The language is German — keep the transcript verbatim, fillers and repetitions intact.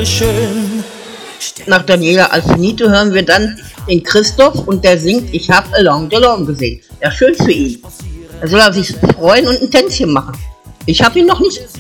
schön. Nach Daniela Alfinito hören wir dann den Christoph und der singt Ich hab Along the Lawn gesehen. Ja, schön für ihn. Da soll er sich freuen und ein Tänzchen machen. Ich habe ihn noch nicht